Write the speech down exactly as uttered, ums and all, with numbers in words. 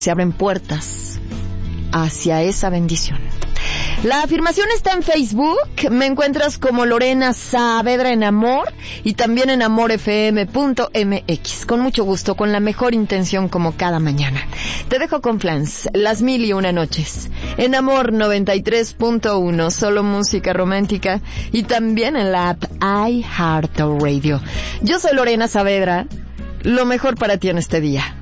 se abren puertas hacia esa bendición. La afirmación está en Facebook, me encuentras como Lorena Saavedra en Amor y también en amor f m punto m x. Con mucho gusto, con la mejor intención como cada mañana. Te dejo con Flans, Las Mil y Una Noches, en Amor noventa y tres punto uno, solo música romántica y también en la app iHeartRadio. Yo soy Lorena Saavedra, lo mejor para ti en este día.